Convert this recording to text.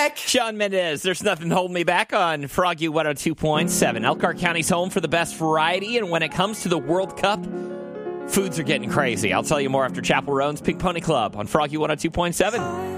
back. Shawn Mendes, there's nothing holding me back on Froggy 102.7. Elkhart County's home for the best variety, and when it comes to the World Cup, foods are getting crazy. I'll tell you more after Chapel Roan's Pink Pony Club on Froggy 102.7.